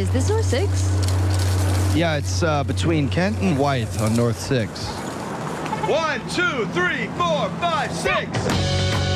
Is this North 6? Yeah, it's between Kent and Wythe on North 6. 1, 2, 3, 4, 5, 6.